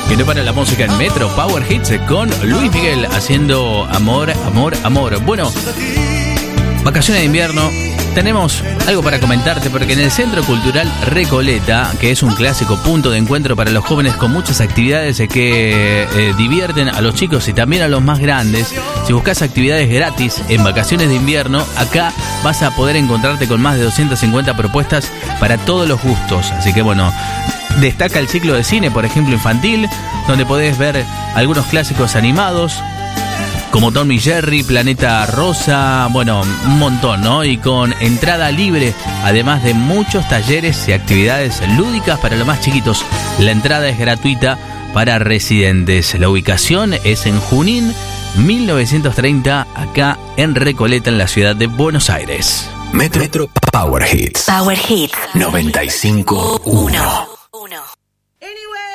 Que no para la música en Metro Power Hits con Luis Miguel haciendo Amor, Amor, Amor. Bueno, vacaciones de invierno. Tenemos algo para comentarte porque en el Centro Cultural Recoleta, que es un clásico punto de encuentro para los jóvenes con muchas actividades que divierten a los chicos y también a los más grandes, si buscas actividades gratis en vacaciones de invierno, acá vas a poder encontrarte con más de 250 propuestas para todos los gustos. Así que bueno, destaca el ciclo de cine, por ejemplo, infantil, donde podés ver algunos clásicos animados, como Tom y Jerry, Planeta Rosa, bueno, un montón, ¿no? Y con entrada libre, además de muchos talleres y actividades lúdicas para los más chiquitos. La entrada es gratuita para residentes. La ubicación es en Junín, 1930, acá en Recoleta, en la ciudad de Buenos Aires. Metro Power Hits. Power Hits 95.1.